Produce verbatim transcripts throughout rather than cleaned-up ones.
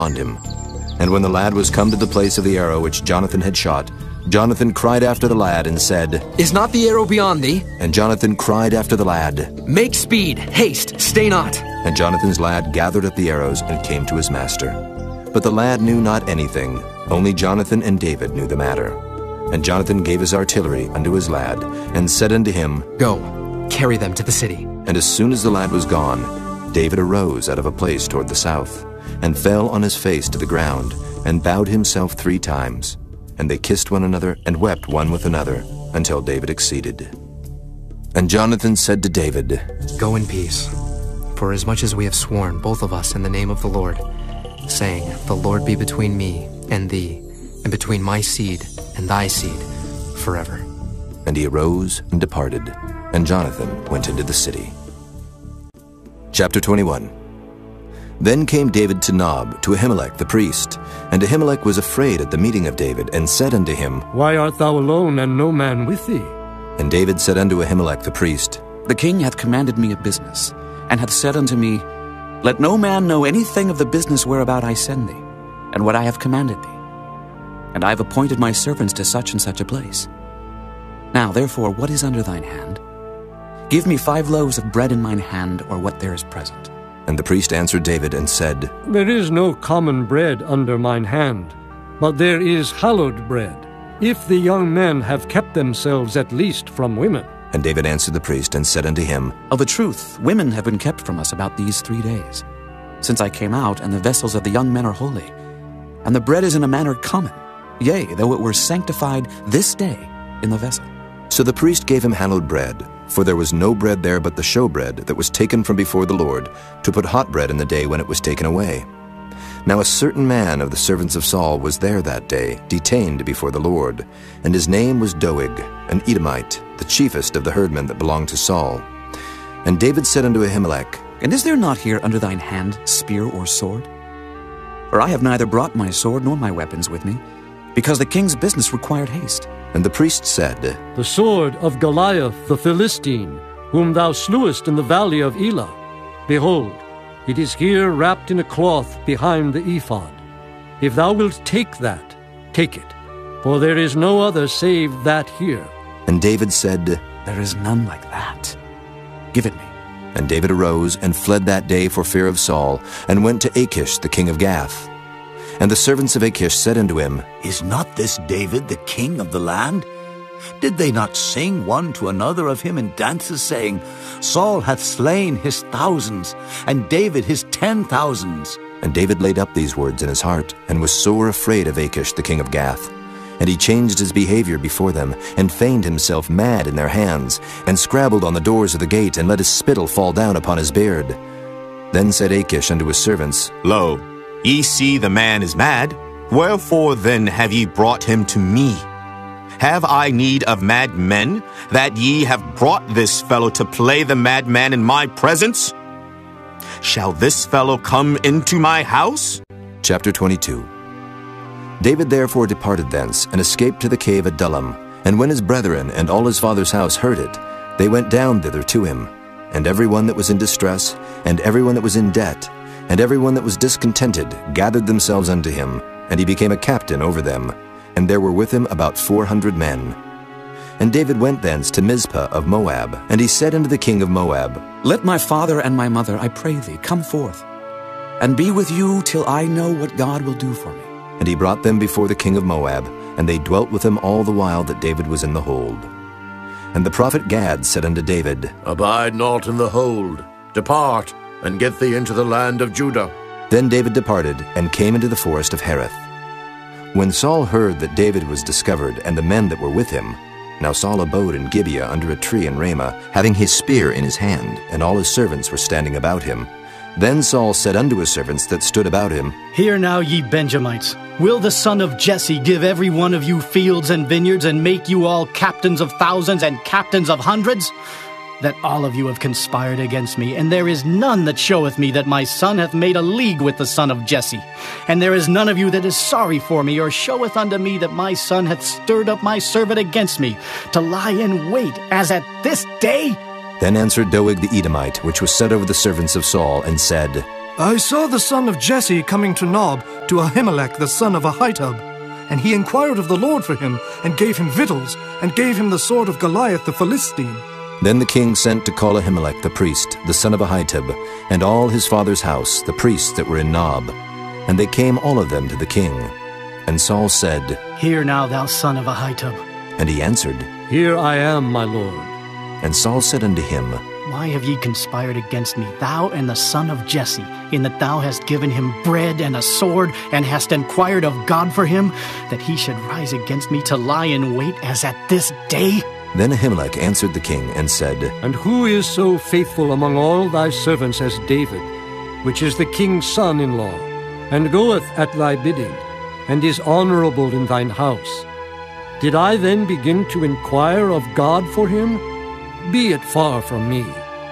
on him. And when the lad was come to the place of the arrow which Jonathan had shot, Jonathan cried after the lad and said, Is not the arrow beyond thee? And Jonathan cried after the lad, Make speed, haste, stay not. And Jonathan's lad gathered up the arrows and came to his master. But the lad knew not anything, only Jonathan and David knew the matter. And Jonathan gave his artillery unto his lad, and said unto him, Go, carry them to the city. And as soon as the lad was gone, David arose out of a place toward the south, and fell on his face to the ground, and bowed himself three times. And they kissed one another, and wept one with another, until David exceeded. And Jonathan said to David, Go in peace, for as much as we have sworn, both of us, in the name of the Lord, saying, The Lord be between me and thee, and between my seed and thy seed, forever. And he arose and departed, and Jonathan went into the city. Chapter twenty-one. Then came David to Nob, to Ahimelech the priest. And Ahimelech was afraid at the meeting of David, and said unto him, Why art thou alone, and no man with thee? And David said unto Ahimelech the priest, The king hath commanded me a business, and hath said unto me, Let no man know anything of the business whereabout I send thee, and what I have commanded thee. And I have appointed my servants to such and such a place. Now therefore, what is under thine hand? Give me five loaves of bread in mine hand, or what there is present. And the priest answered David and said, There is no common bread under mine hand, but there is hallowed bread, if the young men have kept themselves at least from women. And David answered the priest and said unto him, Of a truth, women have been kept from us about these three days, since I came out, and the vessels of the young men are holy. And the bread is in a manner common, yea, though it were sanctified this day in the vessel. So the priest gave him hallowed bread, for there was no bread there but the showbread that was taken from before the Lord, to put hot bread in the day when it was taken away. Now a certain man of the servants of Saul was there that day, detained before the Lord, and his name was Doeg, an Edomite, the chiefest of the herdmen that belonged to Saul. And David said unto Ahimelech, And is there not here under thine hand spear or sword? For I have neither brought my sword nor my weapons with me, because the king's business required haste. And the priest said, The sword of Goliath the Philistine, whom thou slewest in the valley of Elah. Behold, it is here wrapped in a cloth behind the ephod. If thou wilt take that, take it, for there is no other save that here. And David said, There is none like that. Give it me. And David arose and fled that day for fear of Saul, and went to Achish the king of Gath. And the servants of Achish said unto him, Is not this David the king of the land? Did they not sing one to another of him in dances, saying, Saul hath slain his thousands, and David his ten thousands? And David laid up these words in his heart, and was sore afraid of Achish the king of Gath. And he changed his behavior before them, and feigned himself mad in their hands, and scrabbled on the doors of the gate, and let his spittle fall down upon his beard. Then said Achish unto his servants, Lo, ye see the man is mad. Wherefore then have ye brought him to me? Have I need of mad men, that ye have brought this fellow to play the madman in my presence? Shall this fellow come into my house? Chapter twenty-two. David therefore departed thence, and escaped to the cave Adullam. And when his brethren and all his father's house heard it, they went down thither to him. And every one that was in distress, and every one that was in debt, and every one that was discontented, gathered themselves unto him, and he became a captain over them. And there were with him about four hundred men. And David went thence to Mizpah of Moab, and he said unto the king of Moab, Let my father and my mother, I pray thee, come forth, and be with you till I know what God will do for me. And he brought them before the king of Moab, and they dwelt with him all the while that David was in the hold. And the prophet Gad said unto David, Abide not in the hold, depart, and get thee into the land of Judah. Then David departed, and came into the forest of Hereth. When Saul heard that David was discovered, and the men that were with him, now Saul abode in Gibeah under a tree in Ramah, having his spear in his hand, and all his servants were standing about him. Then Saul said unto his servants that stood about him, Hear now, ye Benjamites, will the son of Jesse give every one of you fields and vineyards, and make you all captains of thousands and captains of hundreds? That all of you have conspired against me, and there is none that showeth me that my son hath made a league with the son of Jesse. And there is none of you that is sorry for me, or showeth unto me that my son hath stirred up my servant against me, to lie in wait, as at this day? Then answered Doeg the Edomite, which was set over the servants of Saul, and said, I saw the son of Jesse coming to Nob to Ahimelech the son of Ahitub, and he inquired of the Lord for him, and gave him victuals, and gave him the sword of Goliath the Philistine. Then the king sent to call Ahimelech the priest, the son of Ahitub, and all his father's house, the priests that were in Nob. And they came all of them to the king. And Saul said, Hear now, thou son of Ahitub. And he answered, Here I am, my lord. And Saul said unto him, Why have ye conspired against me, thou and the son of Jesse, in that thou hast given him bread and a sword, and hast inquired of God for him, that he should rise against me to lie in wait as at this day? Then Ahimelech answered the king, and said, And who is so faithful among all thy servants as David, which is the king's son-in-law, and goeth at thy bidding, and is honorable in thine house? Did I then begin to inquire of God for him? Be it far from me.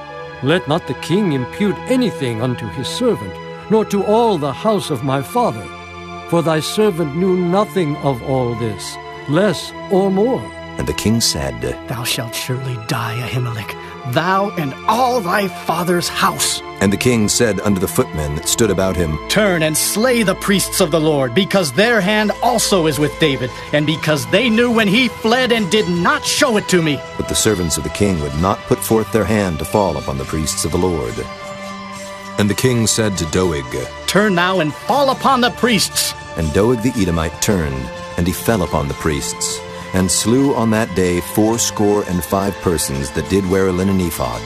Let not the king impute anything unto his servant, nor to all the house of my father. For thy servant knew nothing of all this, less or more. And the king said, Thou shalt surely die, Ahimelech, thou and all thy father's house. And the king said unto the footmen that stood about him, Turn and slay the priests of the Lord, because their hand also is with David, and because they knew when he fled and did not show it to me. But the servants of the king would not put forth their hand to fall upon the priests of the Lord. And the king said to Doeg, Turn now and fall upon the priests. And Doeg the Edomite turned, and he fell upon the priests, and slew on that day fourscore and five persons that did wear a linen ephod.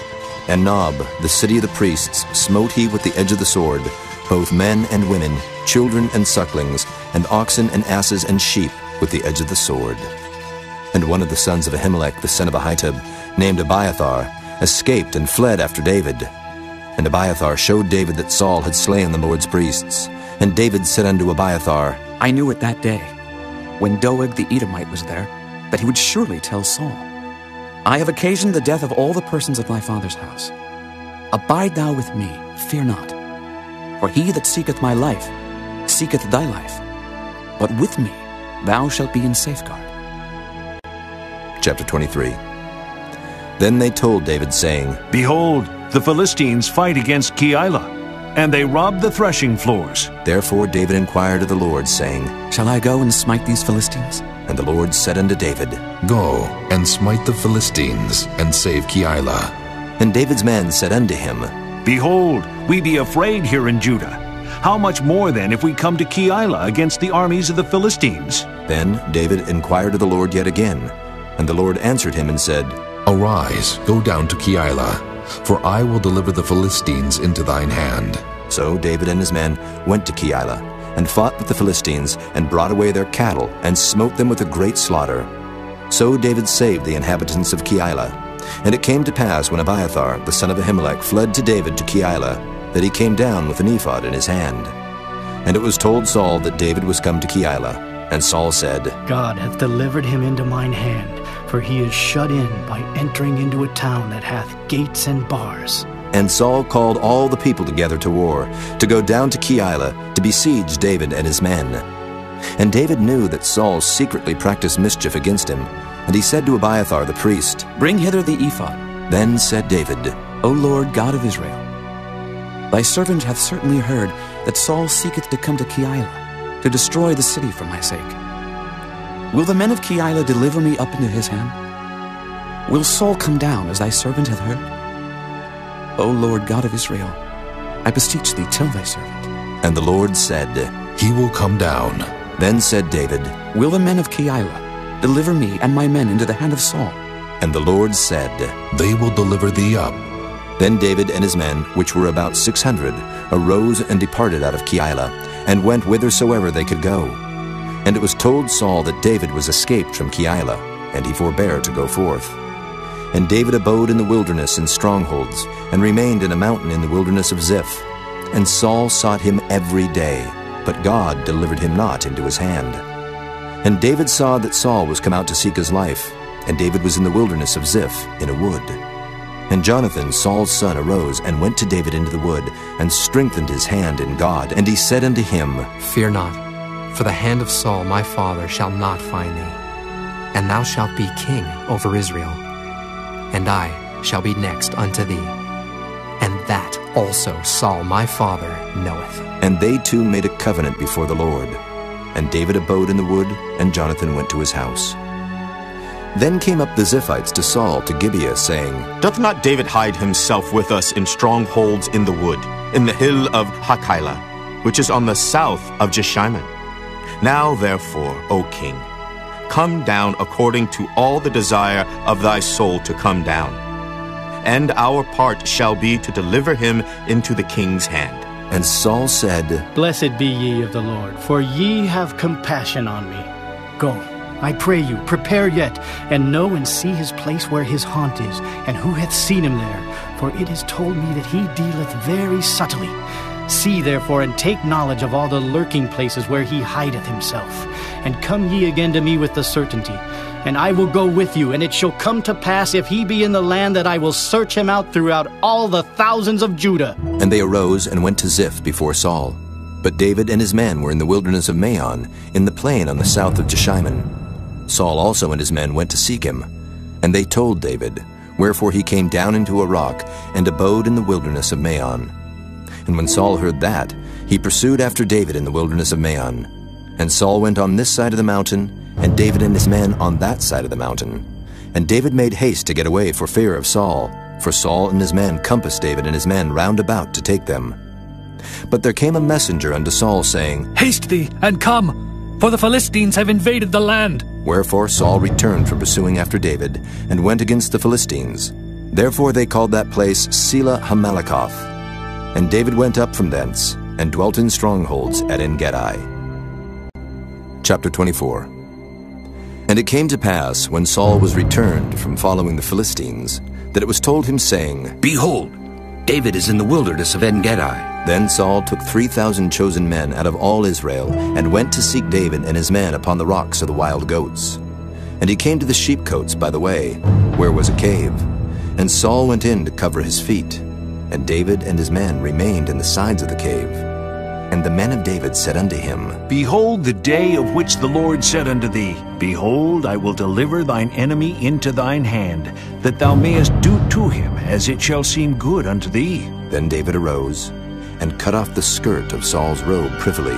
And Nob, the city of the priests, smote he with the edge of the sword, both men and women, children and sucklings, and oxen and asses and sheep, with the edge of the sword. And one of the sons of Ahimelech the son of Ahitub, named Abiathar, escaped and fled after David. And Abiathar showed David that Saul had slain the Lord's priests. And David said unto Abiathar, I knew it that day, when Doeg the Edomite was there, that he would surely tell Saul, I have occasioned the death of all the persons of my father's house. Abide thou with me, fear not. For he that seeketh my life seeketh thy life, but with me thou shalt be in safeguard. Chapter twenty-three. Then they told David, saying, Behold, the Philistines fight against Keilah, and they rob the threshing floors. Therefore David inquired of the Lord, saying, Shall I go and smite these Philistines? And the Lord said unto David, Go and smite the Philistines, and save Keilah. And David's men said unto him, Behold, we be afraid here in Judah. How much more then if we come to Keilah against the armies of the Philistines? Then David inquired of the Lord yet again. And the Lord answered him and said, Arise, go down to Keilah, for I will deliver the Philistines into thine hand. So David and his men went to Keilah, and fought with the Philistines, and brought away their cattle, and smote them with a great slaughter. So David saved the inhabitants of Keilah. And it came to pass, when Abiathar the son of Ahimelech fled to David to Keilah, that he came down with an ephod in his hand. And it was told Saul that David was come to Keilah. And Saul said, God hath delivered him into mine hand, for he is shut in by entering into a town that hath gates and bars. And Saul called all the people together to war, to go down to Keilah, to besiege David and his men. And David knew that Saul secretly practiced mischief against him, and he said to Abiathar the priest, Bring hither the ephod. Then said David, O Lord God of Israel, thy servant hath certainly heard that Saul seeketh to come to Keilah, to destroy the city for my sake. Will the men of Keilah deliver me up into his hand? Will Saul come down, as thy servant hath heard? O Lord God of Israel, I beseech thee, tell thy servant. And the Lord said, He will come down. Then said David, Will the men of Keilah deliver me and my men into the hand of Saul? And the Lord said, They will deliver thee up. Then David and his men, which were about six hundred, arose and departed out of Keilah, and went whithersoever they could go. And it was told Saul that David was escaped from Keilah, and he forbare to go forth. And David abode in the wilderness in strongholds, and remained in a mountain in the wilderness of Ziph. And Saul sought him every day, but God delivered him not into his hand. And David saw that Saul was come out to seek his life, and David was in the wilderness of Ziph in a wood. And Jonathan, Saul's son, arose, and went to David into the wood, and strengthened his hand in God. And he said unto him, Fear not, for the hand of Saul my father shall not find thee, and thou shalt be king over Israel, and I shall be next unto thee, and that also Saul my father knoweth. And they two made a covenant before the Lord. And David abode in the wood, and Jonathan went to his house. Then came up the Ziphites to Saul to Gibeah, saying, Doth not David hide himself with us in strongholds in the wood, in the hill of Hachilah, which is on the south of Jeshimon? Now therefore, O king, come down according to all the desire of thy soul to come down. And our part shall be to deliver him into the king's hand. And Saul said, Blessed be ye of the Lord, for ye have compassion on me. Go, I pray you, prepare yet, and know and see his place where his haunt is, and who hath seen him there. For it is told me that he dealeth very subtly. See therefore, and take knowledge of all the lurking places where he hideth himself. And come ye again to me with the certainty. And I will go with you, and it shall come to pass, if he be in the land, that I will search him out throughout all the thousands of Judah. And they arose and went to Ziph before Saul. But David and his men were in the wilderness of Maon, in the plain on the south of Jeshimon. Saul also and his men went to seek him. And they told David, wherefore he came down into a rock, and abode in the wilderness of Maon. And when Saul heard that, he pursued after David in the wilderness of Maon. And Saul went on this side of the mountain, and David and his men on that side of the mountain. And David made haste to get away for fear of Saul, for Saul and his men compassed David and his men round about to take them. But there came a messenger unto Saul, saying, Haste thee, and come, for the Philistines have invaded the land. Wherefore Saul returned from pursuing after David, and went against the Philistines. Therefore they called that place Selah Hamalekoth. And David went up from thence, and dwelt in strongholds at En-gedi. Chapter twenty-four. And it came to pass, when Saul was returned from following the Philistines, that it was told him, saying, Behold, David is in the wilderness of En-gedi. Then Saul took three thousand chosen men out of all Israel, and went to seek David and his men upon the rocks of the wild goats. And he came to the sheepcotes by the way, where was a cave. And Saul went in to cover his feet. And David and his men remained in the sides of the cave. And the men of David said unto him, Behold the day of which the Lord said unto thee, Behold, I will deliver thine enemy into thine hand, that thou mayest do to him as it shall seem good unto thee. Then David arose, and cut off the skirt of Saul's robe privily.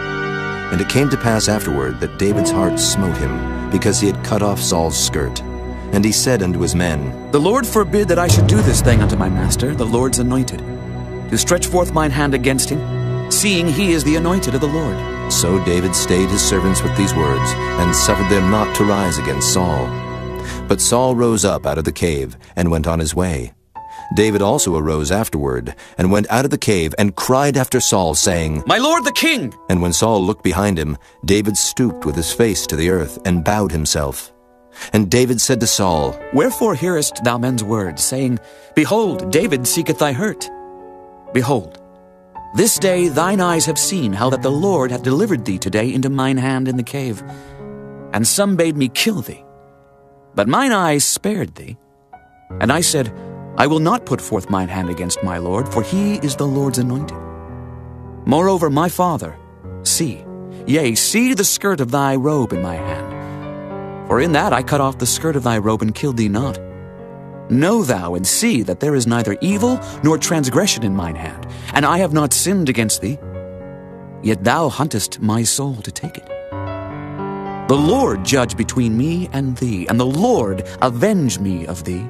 And it came to pass afterward that David's heart smote him, because he had cut off Saul's skirt. And he said unto his men, The Lord forbid that I should do this thing unto my master, the Lord's anointed, to stretch forth mine hand against him, seeing he is the anointed of the Lord. So David stayed his servants with these words, and suffered them not to rise against Saul. But Saul rose up out of the cave, and went on his way. David also arose afterward, and went out of the cave, and cried after Saul, saying, My lord the king! And when Saul looked behind him, David stooped with his face to the earth, and bowed himself. And David said to Saul, Wherefore hearest thou men's words, saying, Behold, David seeketh thy hurt? Behold, this day thine eyes have seen how that the Lord hath delivered thee today into mine hand in the cave. And some bade me kill thee. But mine eyes spared thee. And I said, I will not put forth mine hand against my Lord, for he is the Lord's anointed. Moreover, my father, see, yea, see the skirt of thy robe in my hand. For in that I cut off the skirt of thy robe and killed thee not. Know thou and see that there is neither evil nor transgression in mine hand, and I have not sinned against thee. Yet thou huntest my soul to take it. The Lord judge between me and thee, and the Lord avenge me of thee.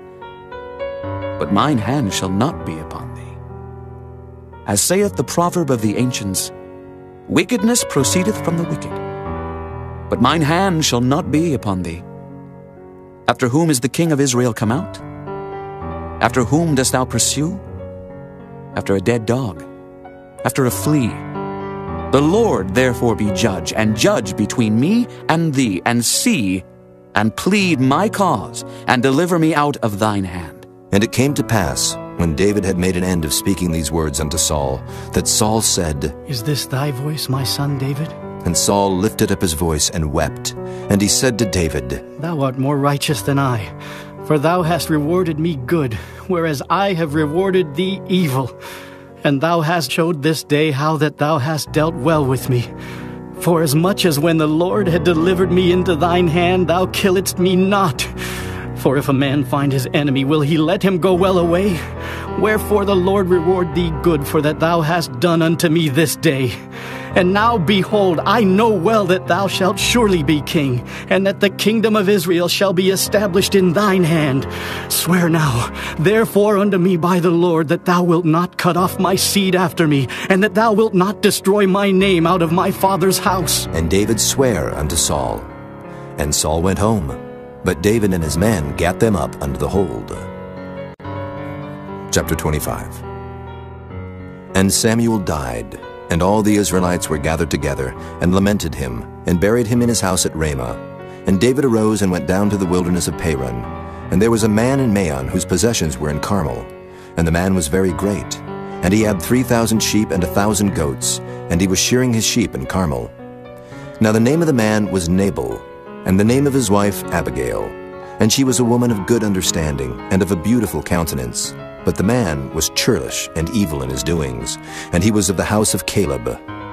But mine hand shall not be upon thee. As saith the proverb of the ancients, Wickedness proceedeth from the wicked. But mine hand shall not be upon thee. After whom is the king of Israel come out? After whom dost thou pursue? After a dead dog, after a flea. The Lord therefore be judge, and judge between me and thee, and see, and plead my cause, and deliver me out of thine hand. And it came to pass, when David had made an end of speaking these words unto Saul, that Saul said, Is this thy voice, my son David? And Saul lifted up his voice and wept. And he said to David, Thou art more righteous than I, for thou hast rewarded me good, whereas I have rewarded thee evil. And thou hast showed this day how that thou hast dealt well with me. For as much as when the Lord had delivered me into thine hand, thou killedst me not. For if a man find his enemy, will he let him go well away? Wherefore the Lord reward thee good for that thou hast done unto me this day. And now, behold, I know well that thou shalt surely be king, and that the kingdom of Israel shall be established in thine hand. Swear now, therefore, unto me by the Lord, that thou wilt not cut off my seed after me, and that thou wilt not destroy my name out of my father's house. And David sware unto Saul. And Saul went home, but David and his men gat them up unto the hold. Chapter twenty-five. And Samuel died, and all the Israelites were gathered together, and lamented him, and buried him in his house at Ramah. And David arose and went down to the wilderness of Paran. And there was a man in Maon whose possessions were in Carmel. And the man was very great. And he had three thousand sheep and a thousand goats, and he was shearing his sheep in Carmel. Now the name of the man was Nabal, and the name of his wife Abigail. And she was a woman of good understanding, and of a beautiful countenance. But the man was churlish and evil in his doings, and he was of the house of Caleb.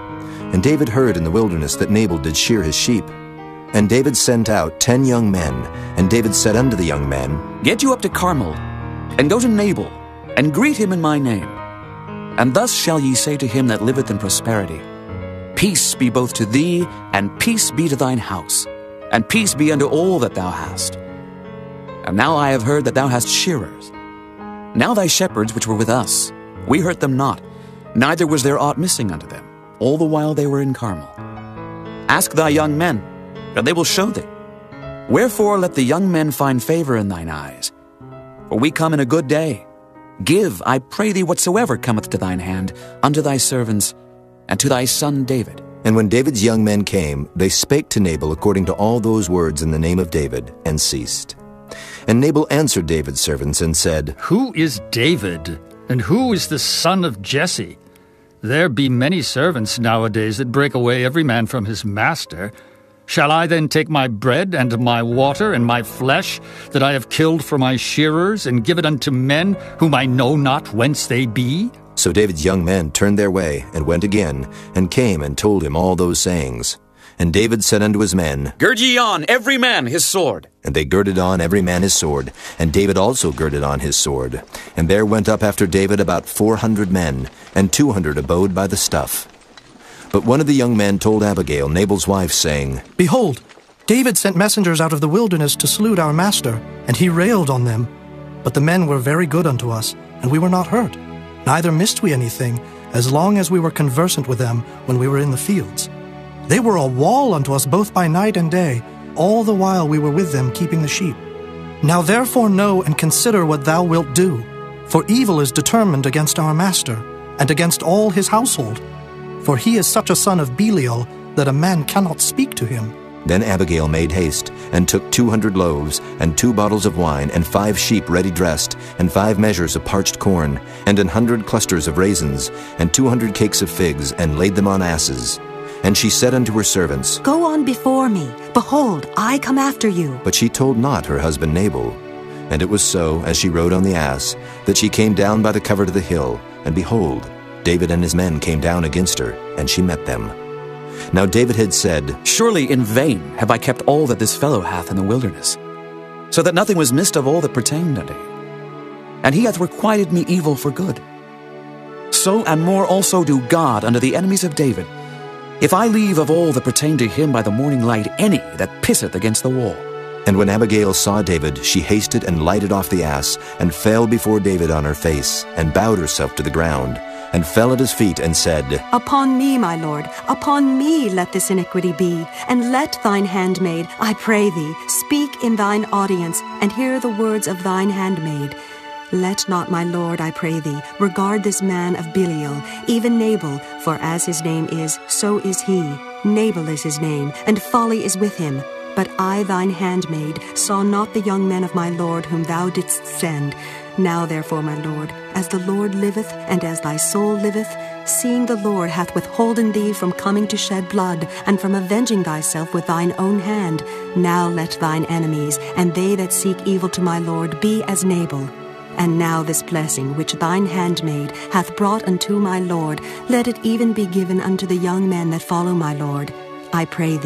And David heard in the wilderness that Nabal did shear his sheep. And David sent out ten young men, and David said unto the young men, Get you up to Carmel, and go to Nabal, and greet him in my name. And thus shall ye say to him that liveth in prosperity, Peace be both to thee, and peace be to thine house, and peace be unto all that thou hast. And now I have heard that thou hast shearers. Now thy shepherds which were with us, we hurt them not, neither was there aught missing unto them, all the while they were in Carmel. Ask thy young men, and they will show thee. Wherefore let the young men find favor in thine eyes. For we come in a good day. Give, I pray thee, whatsoever cometh to thine hand, unto thy servants, and to thy son David. And when David's young men came, they spake to Nabal according to all those words in the name of David, and ceased. And Nabal answered David's servants and said, Who is David, and who is the son of Jesse? There be many servants nowadays that break away every man from his master. Shall I then take my bread and my water and my flesh that I have killed for my shearers, and give it unto men whom I know not whence they be? So David's young men turned their way, and went again, and came and told him all those sayings. And David said unto his men, Gird ye on every man his sword. And they girded on every man his sword, and David also girded on his sword. And there went up after David about four hundred men, and two hundred abode by the stuff. But one of the young men told Abigail, Nabal's wife, saying, Behold, David sent messengers out of the wilderness to salute our master, and he railed on them. But the men were very good unto us, and we were not hurt, neither missed we anything, as long as we were conversant with them when we were in the fields. They were a wall unto us both by night and day, all the while we were with them keeping the sheep. Now therefore know and consider what thou wilt do, for evil is determined against our master, and against all his household. For he is such a son of Belial, that a man cannot speak to him. Then Abigail made haste, and took two hundred loaves, and two bottles of wine, and five sheep ready dressed, and five measures of parched corn, and an hundred clusters of raisins, and two hundred cakes of figs, and laid them on asses. And she said unto her servants, Go on before me. Behold, I come after you. But she told not her husband Nabal. And it was so, as she rode on the ass, that she came down by the covert of the hill, and behold, David and his men came down against her, and she met them. Now David had said, Surely in vain have I kept all that this fellow hath in the wilderness, so that nothing was missed of all that pertained unto him. And he hath requited me evil for good. So and more also do God unto the enemies of David, if I leave of all that pertain to him by the morning light any that pisseth against the wall. And when Abigail saw David, she hasted and lighted off the ass, and fell before David on her face, and bowed herself to the ground, and fell at his feet, and said, Upon me, my lord, upon me let this iniquity be, and let thine handmaid, I pray thee, speak in thine audience, and hear the words of thine handmaid. Let not, my lord, I pray thee, regard this man of Belial, even Nabal, for as his name is, so is he. Nabal is his name, and folly is with him. But I, thine handmaid, saw not the young men of my lord whom thou didst send. Now therefore, my lord, as the Lord liveth, and as thy soul liveth, seeing the Lord hath withholden thee from coming to shed blood, and from avenging thyself with thine own hand, now let thine enemies, and they that seek evil to my lord, be as Nabal. And now this blessing which thine handmaid hath brought unto my lord, let it even be given unto the young men that follow my lord. I pray thee,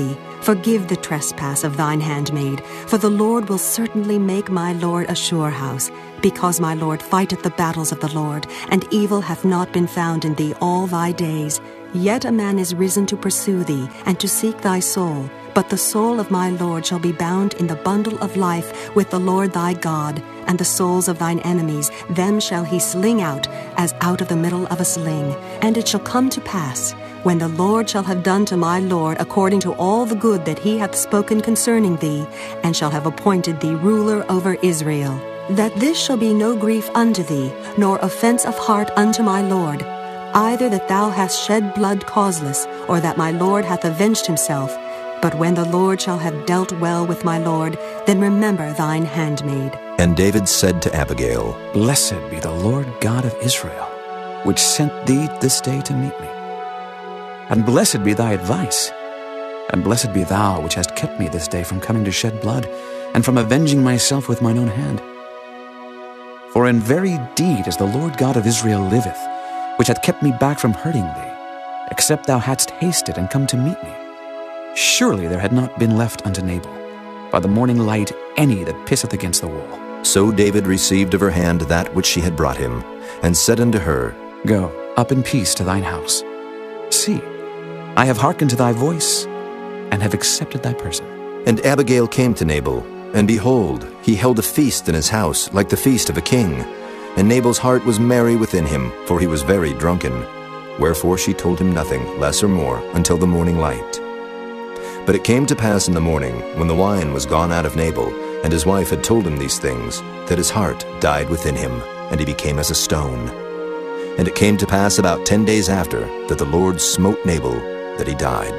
forgive the trespass of thine handmaid, for the Lord will certainly make my Lord a sure house, because my Lord fighteth the battles of the Lord, and evil hath not been found in thee all thy days. Yet a man is risen to pursue thee, and to seek thy soul. But the soul of my Lord shall be bound in the bundle of life with the Lord thy God, and the souls of thine enemies, them shall he sling out, as out of the middle of a sling. And it shall come to pass, when the Lord shall have done to my Lord according to all the good that he hath spoken concerning thee, and shall have appointed thee ruler over Israel, that this shall be no grief unto thee, nor offense of heart unto my Lord, either that thou hast shed blood causeless, or that my Lord hath avenged himself. But when the Lord shall have dealt well with my Lord, then remember thine handmaid. And David said to Abigail, Blessed be the Lord God of Israel, which sent thee this day to meet me. And blessed be thy advice, and blessed be thou which hast kept me this day from coming to shed blood, and from avenging myself with mine own hand. For in very deed as the Lord God of Israel liveth, which hath kept me back from hurting thee, except thou hadst hasted and come to meet me, surely there had not been left unto Nabal, by the morning light, any that pisseth against the wall. So David received of her hand that which she had brought him, and said unto her, Go up in peace to thine house. See, I have hearkened to thy voice, and have accepted thy person. And Abigail came to Nabal, and behold, he held a feast in his house, like the feast of a king. And Nabal's heart was merry within him, for he was very drunken. Wherefore she told him nothing, less or more, until the morning light. But it came to pass in the morning, when the wine was gone out of Nabal, and his wife had told him these things, that his heart died within him, and he became as a stone. And it came to pass about ten days after, that the Lord smote Nabal, that he died.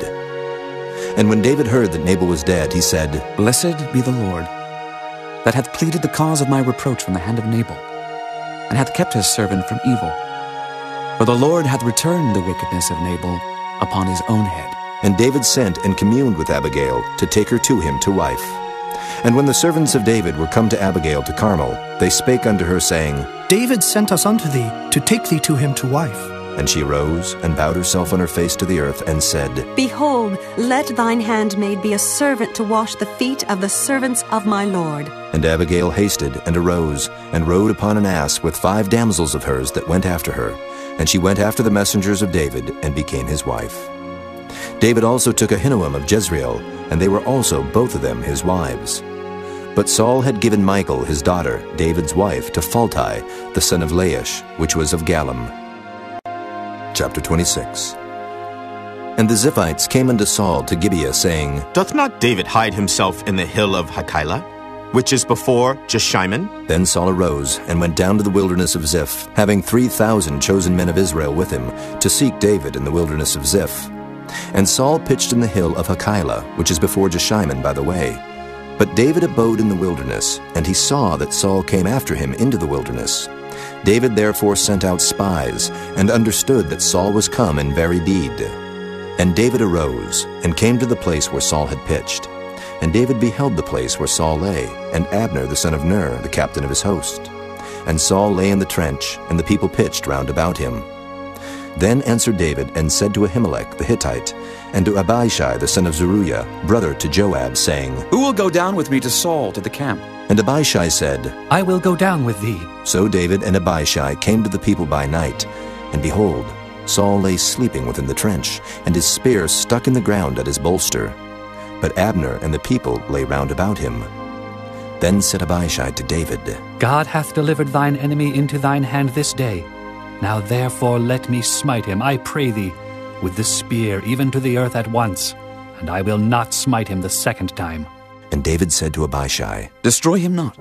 And when David heard that Nabal was dead, he said, Blessed be the Lord, that hath pleaded the cause of my reproach from the hand of Nabal, and hath kept his servant from evil. For the Lord hath returned the wickedness of Nabal upon his own head. And David sent and communed with Abigail to take her to him to wife. And when the servants of David were come to Abigail to Carmel, they spake unto her, saying, David sent us unto thee, to take thee to him to wife. And she rose, and bowed herself on her face to the earth, and said, Behold, let thine handmaid be a servant to wash the feet of the servants of my Lord. And Abigail hasted, and arose, and rode upon an ass with five damsels of hers that went after her. And she went after the messengers of David, and became his wife. David also took Ahinoam of Jezreel, and they were also both of them his wives. But Saul had given Michal his daughter, David's wife, to Phalti, the son of Laish, which was of Gallim. Chapter twenty-six. And the Ziphites came unto Saul to Gibeah, saying, Doth not David hide himself in the hill of Hachilah, which is before Jeshimon? Then Saul arose, and went down to the wilderness of Ziph, having three thousand chosen men of Israel with him, to seek David in the wilderness of Ziph. And Saul pitched in the hill of Hachilah, which is before Jeshimon by the way. But David abode in the wilderness, and he saw that Saul came after him into the wilderness. David therefore sent out spies, and understood that Saul was come in very deed. And David arose, and came to the place where Saul had pitched. And David beheld the place where Saul lay, and Abner the son of Ner, the captain of his host. And Saul lay in the trench, and the people pitched round about him. Then answered David, and said to Ahimelech the Hittite, and to Abishai the son of Zeruiah, brother to Joab, saying, Who will go down with me to Saul to the camp? And Abishai said, I will go down with thee. So David and Abishai came to the people by night, and behold, Saul lay sleeping within the trench, and his spear stuck in the ground at his bolster. But Abner and the people lay round about him. Then said Abishai to David, God hath delivered thine enemy into thine hand this day. Now therefore let me smite him, I pray thee, with the spear even to the earth at once, and I will not smite him the second time. And David said to Abishai, Destroy him not.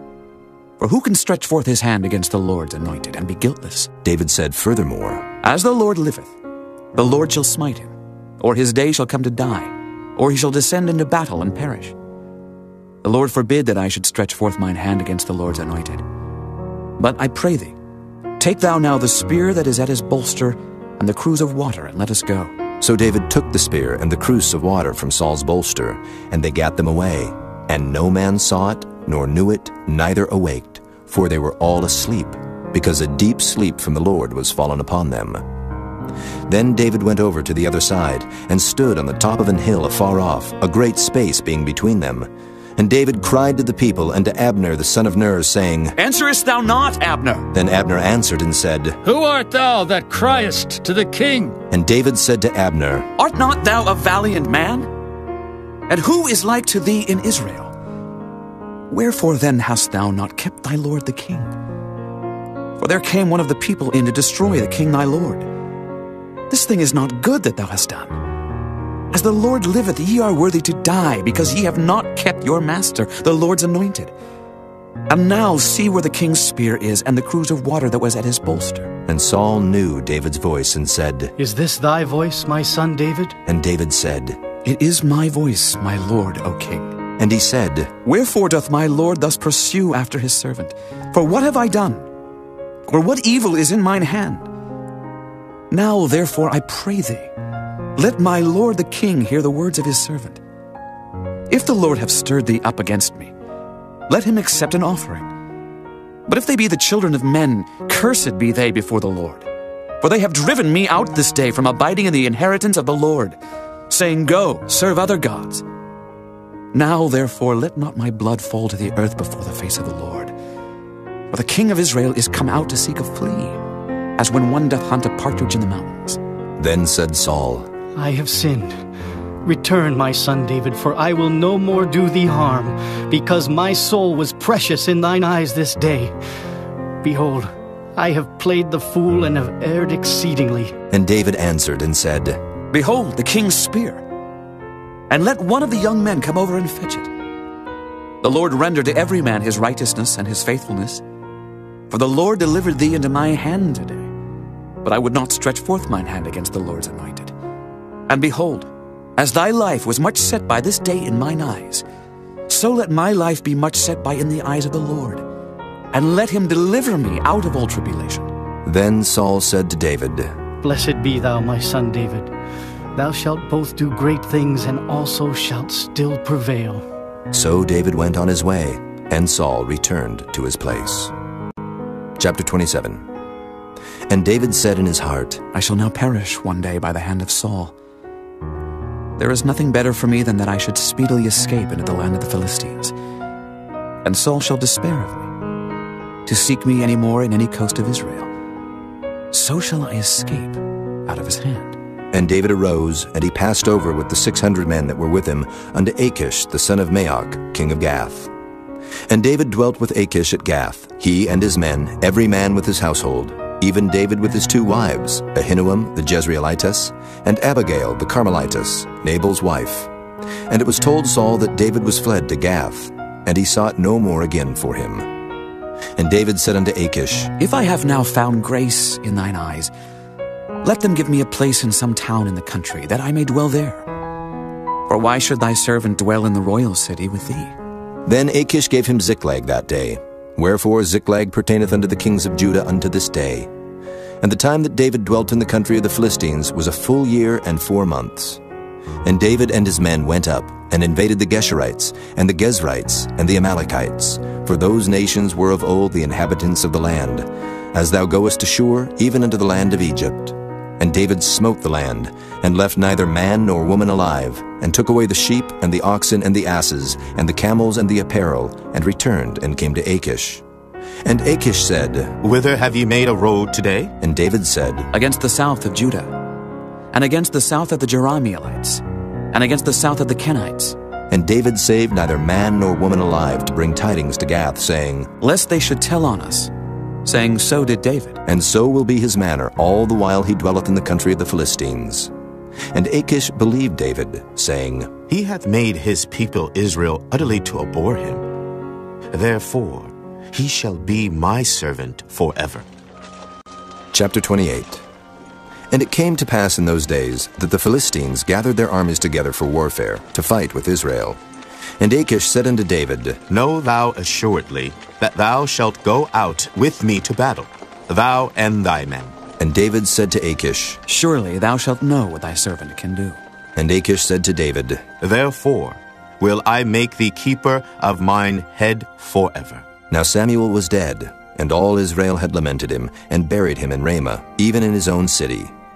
For who can stretch forth his hand against the Lord's anointed, and be guiltless? David said furthermore, As the Lord liveth, the Lord shall smite him, or his day shall come to die, or he shall descend into battle and perish. The Lord forbid that I should stretch forth mine hand against the Lord's anointed. But I pray thee, take thou now the spear that is at his bolster, and the cruse of water, and let us go. So David took the spear and the cruse of water from Saul's bolster, and they gat them away. And no man saw it, nor knew it, neither awaked, for they were all asleep, because a deep sleep from the Lord was fallen upon them. Then David went over to the other side, and stood on the top of an hill afar off, a great space being between them. And David cried to the people and to Abner the son of Ner, saying, Answerest thou not, Abner? Then Abner answered and said, Who art thou that criest to the king? And David said to Abner, Art not thou a valiant man? And who is like to thee in Israel? Wherefore then hast thou not kept thy lord the king? For there came one of the people in to destroy the king thy lord. This thing is not good that thou hast done. As the Lord liveth, ye are worthy to die, because ye have not kept your master, the Lord's anointed. And now see where the king's spear is, and the cruse of water that was at his bolster. And Saul knew David's voice, and said, Is this thy voice, my son David? And David said, It is my voice, my lord, O king. And he said, Wherefore doth my lord thus pursue after his servant? For what have I done? Or what evil is in mine hand? Now therefore I pray thee, let my lord the king hear the words of his servant. If the Lord have stirred thee up against me, let him accept an offering. But if they be the children of men, cursed be they before the Lord. For they have driven me out this day from abiding in the inheritance of the Lord, saying, Go, serve other gods. Now therefore let not my blood fall to the earth before the face of the Lord. For the king of Israel is come out to seek a flea, as when one doth hunt a partridge in the mountains. Then said Saul, I have sinned. Return, my son David, for I will no more do thee harm, because my soul was precious in thine eyes this day. Behold, I have played the fool and have erred exceedingly. And David answered and said, Behold, the king's spear, and let one of the young men come over and fetch it. The Lord render to every man his righteousness and his faithfulness. For the Lord delivered thee into my hand today. But I would not stretch forth mine hand against the Lord's anointed. And behold, as thy life was much set by this day in mine eyes, so let my life be much set by in the eyes of the Lord, and let him deliver me out of all tribulation. Then Saul said to David, Blessed be thou, my son David. Thou shalt both do great things, and also shalt still prevail. So David went on his way, and Saul returned to his place. Chapter twenty-seven. And David said in his heart, I shall now perish one day by the hand of Saul. There is nothing better for me than that I should speedily escape into the land of the Philistines. And Saul shall despair of me, to seek me any more in any coast of Israel. So shall I escape out of his hand. And David arose, and he passed over with the six hundred men that were with him unto Achish the son of Maoch, king of Gath. And David dwelt with Achish at Gath, he and his men, every man with his household, even David with his two wives, Ahinoam the Jezreelitess, and Abigail the Carmelitess, Nabal's wife. And it was told Saul that David was fled to Gath, and he sought no more again for him. And David said unto Achish, If I have now found grace in thine eyes, let them give me a place in some town in the country, that I may dwell there. For why should thy servant dwell in the royal city with thee? Then Achish gave him Ziklag that day. Wherefore Ziklag pertaineth unto the kings of Judah unto this day. And the time that David dwelt in the country of the Philistines was a full year and four months. And David and his men went up, and invaded the Geshurites, and the Gezrites, and the Amalekites, for those nations were of old the inhabitants of the land, as thou goest to Shur, even unto the land of Egypt. And David smote the land, and left neither man nor woman alive, and took away the sheep, and the oxen, and the asses, and the camels, and the apparel, and returned, and came to Achish. And Achish said, Whither have ye made a road today? And David said, Against the south of Judah, and against the south of the Jerahmeelites, and against the south of the Kenites. And David saved neither man nor woman alive to bring tidings to Gath, saying, Lest they should tell on us, saying, So did David. And so will be his manner all the while he dwelleth in the country of the Philistines. And Achish believed David, saying, He hath made his people Israel utterly to abhor him. Therefore he shall be my servant forever. Chapter twenty-eight. And it came to pass in those days that the Philistines gathered their armies together for warfare, to fight with Israel. And Achish said unto David, Know thou assuredly that thou shalt go out with me to battle, thou and thy men. And David said to Achish, Surely thou shalt know what thy servant can do. And Achish said to David, Therefore will I make thee keeper of mine head forever. Now Samuel was dead, and all Israel had lamented him, and buried him in Ramah, even in his own city.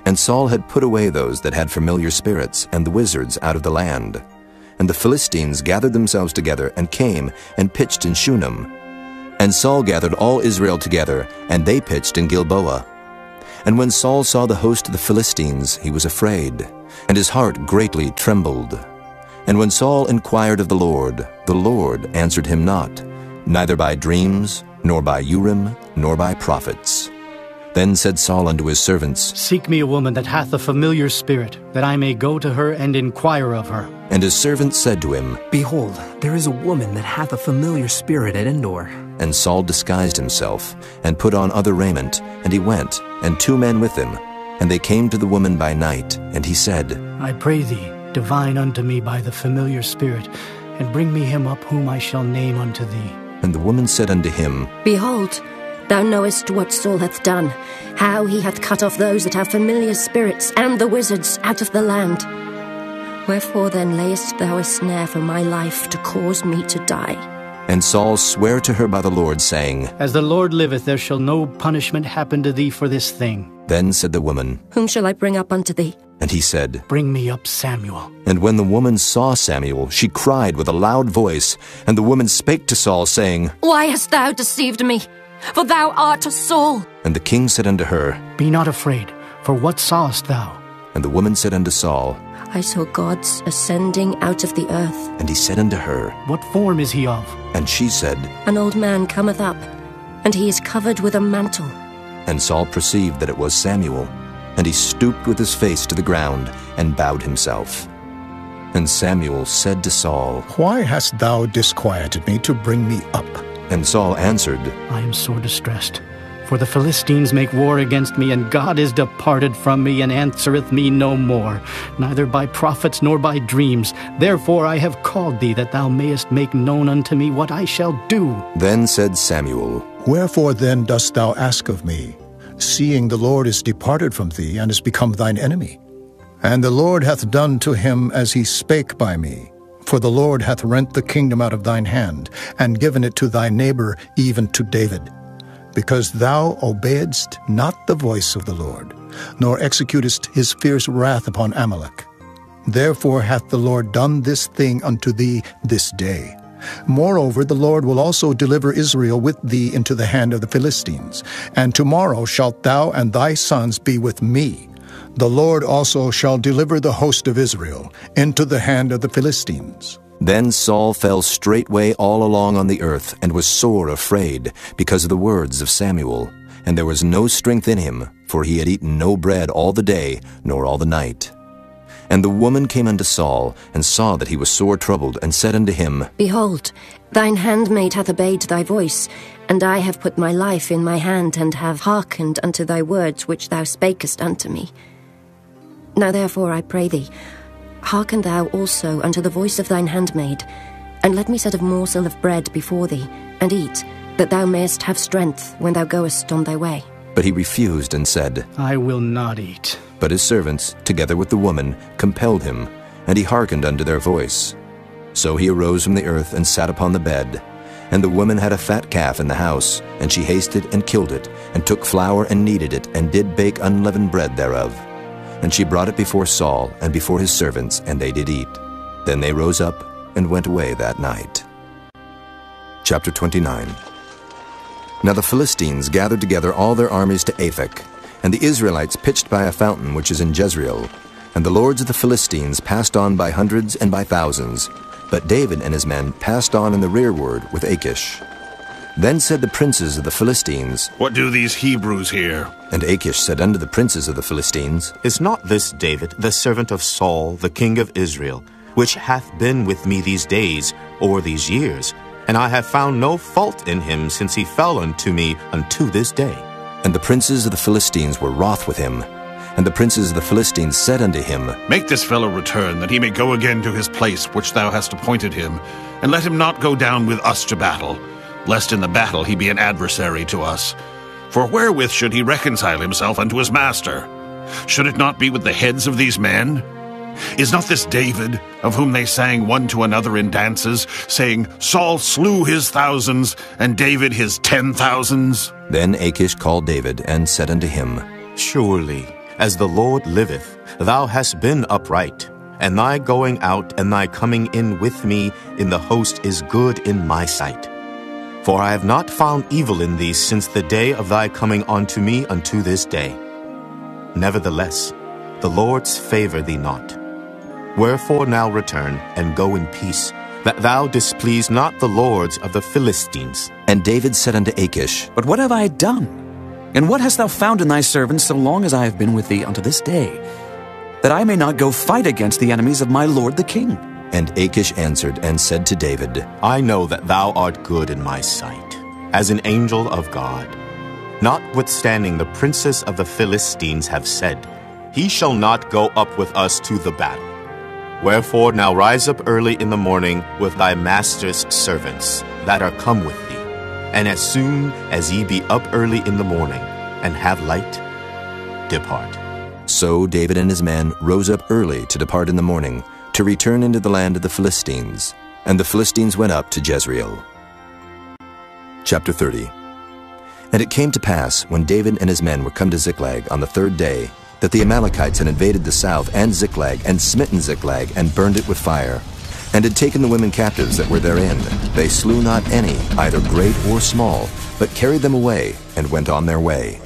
And Saul had put away those that had familiar spirits and the wizards out of the land. And the Philistines gathered themselves together and came and pitched in Shunem. And Saul gathered all Israel together, and they pitched in Gilboa. And when Saul saw the host of the Philistines, he was afraid, and his heart greatly trembled. And when Saul inquired of the Lord, the Lord answered him not, neither by dreams, nor by Urim, nor by prophets. Then said Saul unto his servants, Seek me a woman that hath a familiar spirit, that I may go to her and inquire of her. And his servants said to him, Behold, there is a woman that hath a familiar spirit at Endor. And Saul disguised himself, and put on other raiment, and he went, and two men with him. And they came to the woman by night, and he said, I pray thee, divine unto me by the familiar spirit, and bring me him up whom I shall name unto thee. And the woman said unto him, Behold, thou knowest what Saul hath done, how he hath cut off those that have familiar spirits, and the wizards out of the land. Wherefore then layest thou a snare for my life, to cause me to die? And Saul sware to her by the Lord, saying, As the Lord liveth, there shall no punishment happen to thee for this thing. Then said the woman, Whom shall I bring up unto thee? And he said, Bring me up Samuel. And when the woman saw Samuel, she cried with a loud voice. And the woman spake to Saul, saying, Why hast thou deceived me? For thou art a Saul. And the king said unto her, Be not afraid, for what sawest thou? And the woman said unto Saul, I saw gods ascending out of the earth. And he said unto her, What form is he of? And she said, An old man cometh up, and he is covered with a mantle. And Saul perceived that it was Samuel. And he stooped with his face to the ground, and bowed himself. And Samuel said to Saul, Why hast thou disquieted me to bring me up? And Saul answered, I am sore distressed. For the Philistines make war against me, and God is departed from me, and answereth me no more, neither by prophets nor by dreams. Therefore I have called thee, that thou mayest make known unto me what I shall do. Then said Samuel, Wherefore then dost thou ask of me, seeing the Lord is departed from thee, and is become thine enemy? And the Lord hath done to him as he spake by me. For the Lord hath rent the kingdom out of thine hand, and given it to thy neighbor, even to David. Because thou obeyedst not the voice of the Lord, nor executest his fierce wrath upon Amalek. Therefore hath the Lord done this thing unto thee this day. Moreover, the Lord will also deliver Israel with thee into the hand of the Philistines. And tomorrow shalt thou and thy sons be with me. The Lord also shall deliver the host of Israel into the hand of the Philistines. Then Saul fell straightway all along on the earth, and was sore afraid, because of the words of Samuel. And there was no strength in him, for he had eaten no bread all the day, nor all the night. And the woman came unto Saul, and saw that he was sore troubled, and said unto him, Behold, thine handmaid hath obeyed thy voice, and I have put my life in my hand, and have hearkened unto thy words which thou spakest unto me. Now therefore I pray thee, hearken thou also unto the voice of thine handmaid, and let me set a morsel of bread before thee, and eat, that thou mayest have strength when thou goest on thy way. But he refused, and said, I will not eat. But his servants, together with the woman, compelled him, and he hearkened unto their voice. So he arose from the earth, and sat upon the bed. And the woman had a fat calf in the house, and she hasted and killed it, and took flour and kneaded it, and did bake unleavened bread thereof. And she brought it before Saul, and before his servants, and they did eat. Then they rose up, and went away that night. Chapter twenty-nine. Now the Philistines gathered together all their armies to Aphek, and the Israelites pitched by a fountain which is in Jezreel. And the lords of the Philistines passed on by hundreds and by thousands, but David and his men passed on in the rearward with Achish. Then said the princes of the Philistines, What do these Hebrews here? And Achish said unto the princes of the Philistines, Is not this David, the servant of Saul, the king of Israel, which hath been with me these days, or these years? And I have found no fault in him since he fell unto me unto this day. And the princes of the Philistines were wroth with him. And the princes of the Philistines said unto him, Make this fellow return, that he may go again to his place which thou hast appointed him, and let him not go down with us to battle, lest in the battle he be an adversary to us. For wherewith should he reconcile himself unto his master? Should it not be with the heads of these men? Is not this David, of whom they sang one to another in dances, saying, Saul slew his thousands, and David his ten thousands? Then Achish called David, and said unto him, Surely As the Lord liveth, thou hast been upright, and thy going out and thy coming in with me in the host is good in my sight. For I have not found evil in thee since the day of thy coming unto me unto this day. Nevertheless, the Lord's favor thee not. Wherefore now return, and go in peace, that thou displease not the lords of the Philistines. And David said unto Achish, But what have I done? And what hast thou found in thy servant so long as I have been with thee unto this day, that I may not go fight against the enemies of my lord the king? And Achish answered and said to David, I know that thou art good in my sight, as an angel of God. Notwithstanding the princes of the Philistines have said, He shall not go up with us to the battle. Wherefore now rise up early in the morning with thy master's servants that are come with thee, and as soon as ye be up early in the morning, and have light, depart. So David and his men rose up early to depart in the morning, to return into the land of the Philistines. And the Philistines went up to Jezreel. Chapter thirty. And it came to pass, when David and his men were come to Ziklag on the third day, that the Amalekites had invaded the south and Ziklag, and smitten Ziklag, and burned it with fire, and had taken the women captives that were therein. They slew not any, either great or small, but carried them away, and went on their way.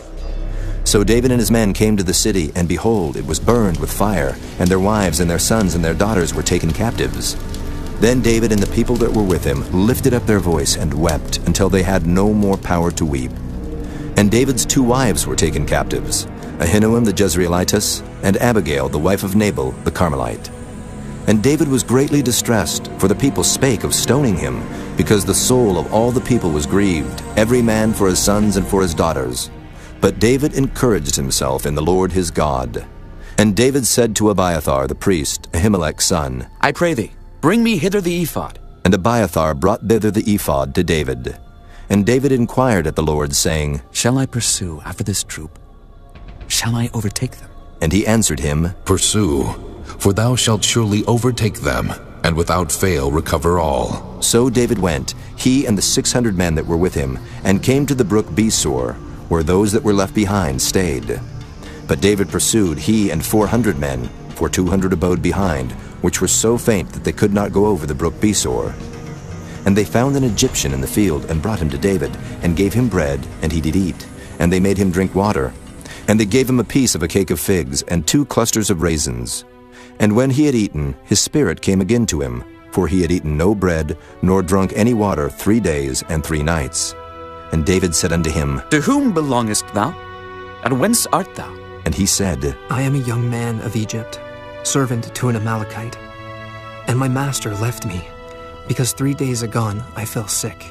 So David and his men came to the city, and behold, it was burned with fire, and their wives and their sons and their daughters were taken captives. Then David and the people that were with him lifted up their voice and wept, until they had no more power to weep. And David's two wives were taken captives, Ahinoam the Jezreelitess, and Abigail the wife of Nabal the Carmelite. And David was greatly distressed, for the people spake of stoning him, because the soul of all the people was grieved, every man for his sons and for his daughters. But David encouraged himself in the Lord his God. And David said to Abiathar the priest, Ahimelech's son, I pray thee, bring me hither the ephod. And Abiathar brought thither the ephod to David. And David inquired at the Lord, saying, Shall I pursue after this troop? Shall I overtake them? And he answered him, Pursue, for thou shalt surely overtake them, and without fail recover all. So David went, he and the six hundred men that were with him, and came to the brook Besor, where those that were left behind stayed. But David pursued, he and four hundred men, for two hundred abode behind, which were so faint that they could not go over the brook Besor. And they found an Egyptian in the field, and brought him to David, and gave him bread, and he did eat. And they made him drink water. And they gave him a piece of a cake of figs, and two clusters of raisins. And when he had eaten, his spirit came again to him, for he had eaten no bread, nor drunk any water three days and three nights. And David said unto him, To whom belongest thou? And whence art thou? And he said, I am a young man of Egypt, servant to an Amalekite. And my master left me, because three days agone I fell sick.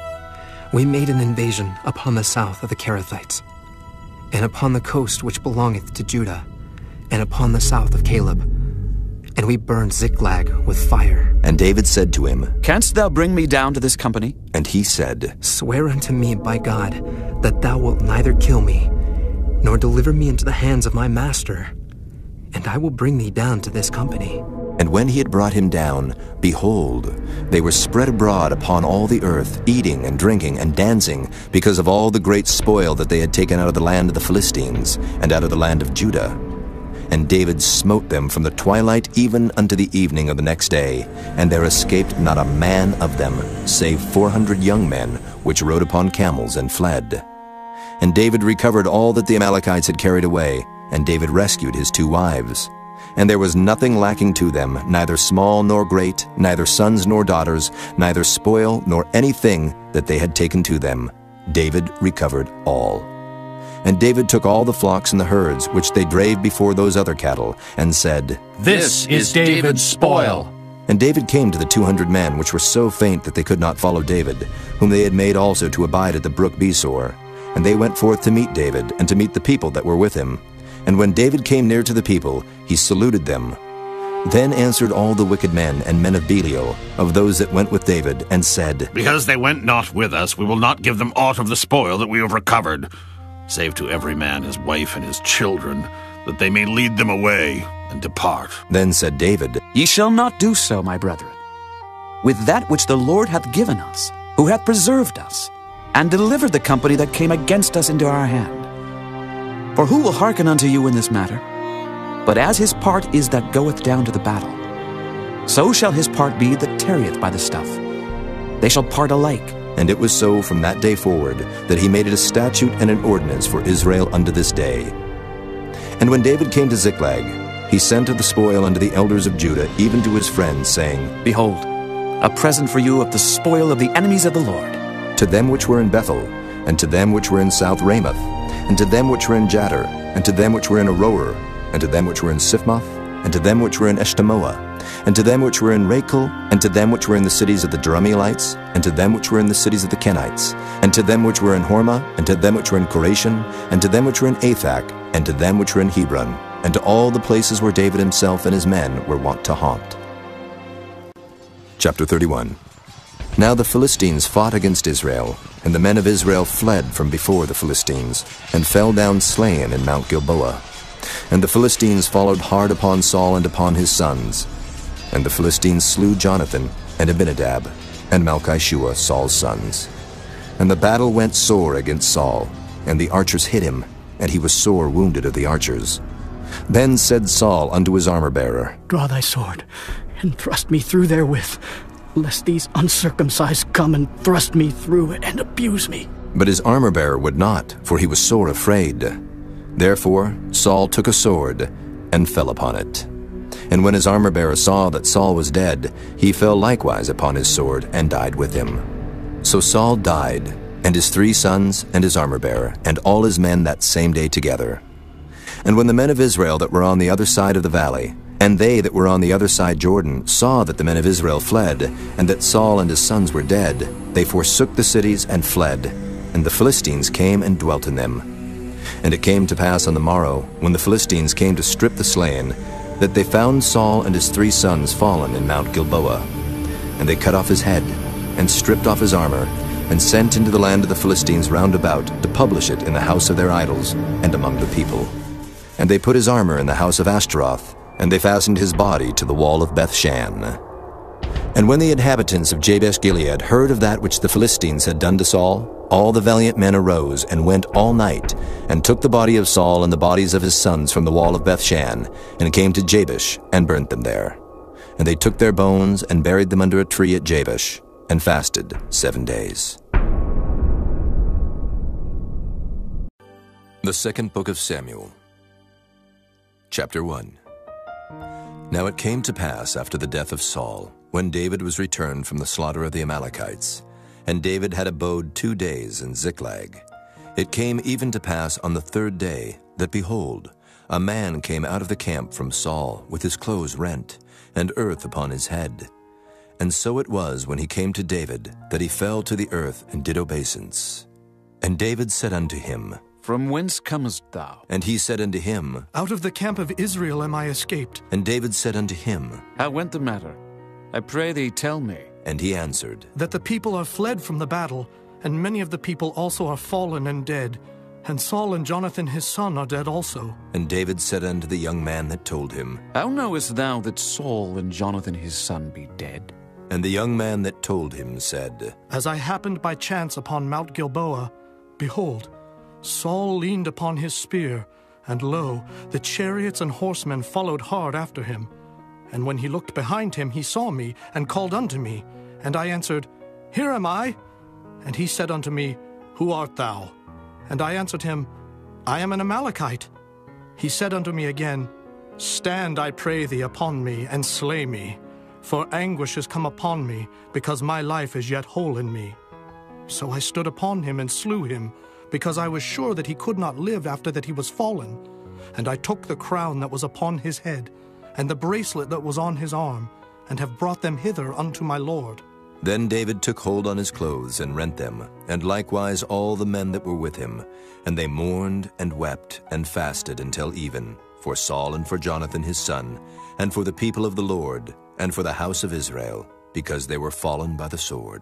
We made an invasion upon the south of the Kerethites, and upon the coast which belongeth to Judah, and upon the south of Caleb. And we burned Ziklag with fire. And David said to him, Canst thou bring me down to this company? And he said, Swear unto me by God that thou wilt neither kill me, nor deliver me into the hands of my master, and I will bring thee down to this company. And when he had brought him down, behold, they were spread abroad upon all the earth, eating and drinking and dancing, because of all the great spoil that they had taken out of the land of the Philistines, and out of the land of Judah. And David smote them from the twilight even unto the evening of the next day, and there escaped not a man of them, save four hundred young men, which rode upon camels and fled. And David recovered all that the Amalekites had carried away, and David rescued his two wives. And there was nothing lacking to them, neither small nor great, neither sons nor daughters, neither spoil nor anything that they had taken to them. David recovered all. And David took all the flocks and the herds, which they drave before those other cattle, and said, This is David's spoil. And David came to the two hundred men, which were so faint that they could not follow David, whom they had made also to abide at the brook Besor. And they went forth to meet David, and to meet the people that were with him. And when David came near to the people, he saluted them. Then answered all the wicked men and men of Belial, of those that went with David, and said, Because they went not with us, we will not give them aught of the spoil that we have recovered, save to every man his wife and his children, that they may lead them away and depart. Then said David, Ye shall not do so, my brethren, with that which the Lord hath given us, who hath preserved us, and delivered the company that came against us into our hand. For who will hearken unto you in this matter? But as his part is that goeth down to the battle, so shall his part be that tarrieth by the stuff. They shall part alike. And it was so from that day forward, that he made it a statute and an ordinance for Israel unto this day. And when David came to Ziklag, he sent of the spoil unto the elders of Judah, even to his friends, saying, Behold, a present for you of the spoil of the enemies of the Lord. To them which were in Bethel, and to them which were in South Ramoth, and to them which were in Jattir, and to them which were in Aroer, and to them which were in Siphmoth, and to them which were in Eshtemoa, and to them which were in Rachel, and to them which were in the cities of the Jerahmeelites, and to them which were in the cities of the Kenites, and to them which were in Hormah, and to them which were in Koration, and to them which were in Athak, and to them which were in Hebron, and to all the places where David himself and his men were wont to haunt. Chapter thirty-one. Now the Philistines fought against Israel, and the men of Israel fled from before the Philistines, and fell down slain in Mount Gilboa. And the Philistines followed hard upon Saul and upon his sons. And the Philistines slew Jonathan, and Abinadab, and Malchishua, Saul's sons. And the battle went sore against Saul, and the archers hit him, and he was sore wounded of the archers. Then said Saul unto his armor-bearer, Draw thy sword, and thrust me through therewith, lest these uncircumcised come and thrust me through it and abuse me. But his armor-bearer would not, for he was sore afraid. Therefore Saul took a sword, and fell upon it. And when his armor-bearer saw that Saul was dead, he fell likewise upon his sword, and died with him. So Saul died, and his three sons, and his armor-bearer, and all his men that same day together. And when the men of Israel that were on the other side of the valley, and they that were on the other side Jordan, saw that the men of Israel fled, and that Saul and his sons were dead, they forsook the cities and fled, and the Philistines came and dwelt in them. And it came to pass on the morrow, when the Philistines came to strip the slain, that they found Saul and his three sons fallen in Mount Gilboa. And they cut off his head, and stripped off his armor, and sent into the land of the Philistines round about to publish it in the house of their idols, and among the people. And they put his armor in the house of Ashtaroth, and they fastened his body to the wall of Bethshan. And when the inhabitants of Jabesh-Gilead heard of that which the Philistines had done to Saul, all the valiant men arose, and went all night, and took the body of Saul and the bodies of his sons from the wall of Bethshan, and came to Jabesh, and burnt them there. And they took their bones, and buried them under a tree at Jabesh, and fasted seven days. The Second Book of Samuel. Chapter one. Now it came to pass after the death of Saul, when David was returned from the slaughter of the Amalekites, and David had abode two days in Ziklag. It came even to pass on the third day, that, behold, a man came out of the camp from Saul, with his clothes rent, and earth upon his head. And so it was, when he came to David, that he fell to the earth, and did obeisance. And David said unto him, From whence comest thou? And he said unto him, Out of the camp of Israel am I escaped. And David said unto him, How went the matter? I pray thee, tell me. And he answered, That the people are fled from the battle, and many of the people also are fallen and dead. And Saul and Jonathan his son are dead also. And David said unto the young man that told him, How knowest thou that Saul and Jonathan his son be dead? And the young man that told him said, As I happened by chance upon Mount Gilboa, behold, Saul leaned upon his spear, and lo, the chariots and horsemen followed hard after him. And when he looked behind him, he saw me, and called unto me. And I answered, Here am I. And he said unto me, Who art thou? And I answered him, I am an Amalekite. He said unto me again, Stand, I pray thee, upon me, and slay me. For anguish is come upon me, because my life is yet whole in me. So I stood upon him and slew him, because I was sure that he could not live after that he was fallen. And I took the crown that was upon his head, and the bracelet that was on his arm, and have brought them hither unto my lord. Then David took hold on his clothes, and rent them, and likewise all the men that were with him. And they mourned, and wept, and fasted until even, for Saul and for Jonathan his son, and for the people of the Lord, and for the house of Israel, because they were fallen by the sword.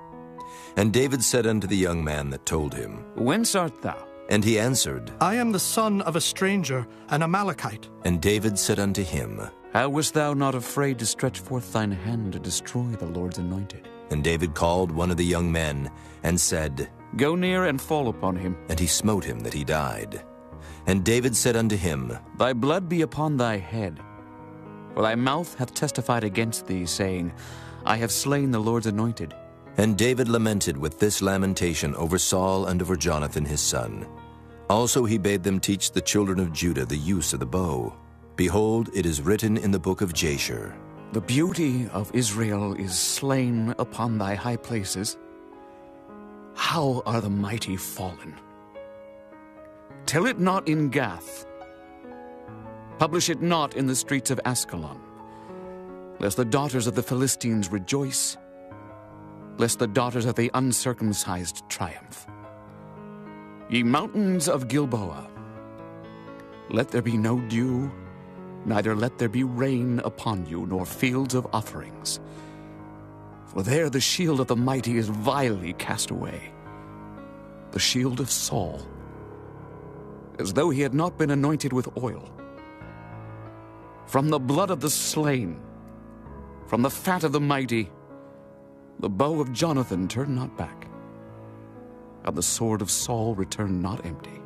And David said unto the young man that told him, Whence art thou? And he answered, I am the son of a stranger, an Amalekite. And David said unto him, How wast thou not afraid to stretch forth thine hand to destroy the Lord's anointed? And David called one of the young men, and said, Go near and fall upon him. And he smote him that he died. And David said unto him, Thy blood be upon thy head. For thy mouth hath testified against thee, saying, I have slain the Lord's anointed. And David lamented with this lamentation over Saul and over Jonathan his son. Also he bade them teach the children of Judah the use of the bow. Behold, it is written in the book of Jasher, The beauty of Israel is slain upon thy high places. How are the mighty fallen? Tell it not in Gath. Publish it not in the streets of Askelon, lest the daughters of the Philistines rejoice, lest the daughters of the uncircumcised triumph. Ye mountains of Gilboa, let there be no dew, neither let there be rain upon you, nor fields of offerings. For there the shield of the mighty is vilely cast away, the shield of Saul, as though he had not been anointed with oil. From the blood of the slain, from the fat of the mighty, the bow of Jonathan turned not back, and the sword of Saul returned not empty.